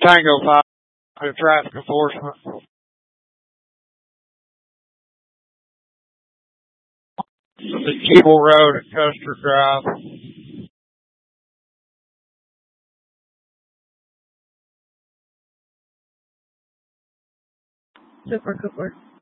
Tango 5 to traffic enforcement. The Keeble Road at Custer Drive. Super Cooper.